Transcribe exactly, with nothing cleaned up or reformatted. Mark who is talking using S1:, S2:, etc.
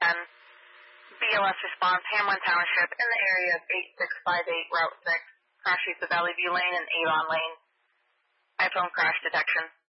S1: ten. B L S response, Hamlin Township, in the area of eight six five eight Route six, crash east of Valley View Lane and Avon Lane. iPhone crash detection.